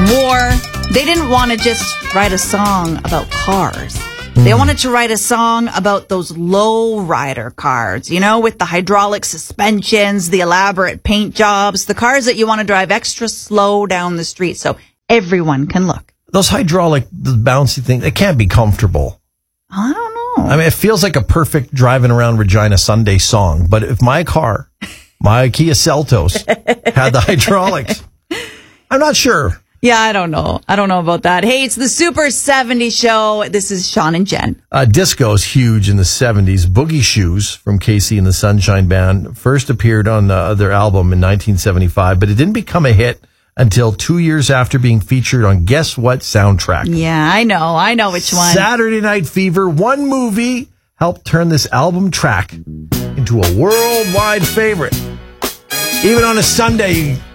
war. They didn't want to just write a song about cars. They wanted to write a song about those low rider cars, you know, with the hydraulic suspensions, the elaborate paint jobs, the cars that you want to drive extra slow down the street so everyone can look. Those hydraulic, the bouncy things, they can't be comfortable. I don't know. I mean, it feels like a perfect driving around Regina Sunday song. But if my car, my Kia Seltos, had the hydraulics, I'm not sure. Yeah, I don't know. I don't know about that. Hey, it's the Super 70s show. This is Sean and Jen. Disco's huge in the 70s. Boogie Shoes from Casey and the Sunshine Band first appeared on their album in 1975, but it didn't become a hit until 2 years after being featured on Guess What soundtrack. Yeah, I know which one. Saturday Night Fever, one movie, helped turn this album track into a worldwide favorite. Even on a Sunday,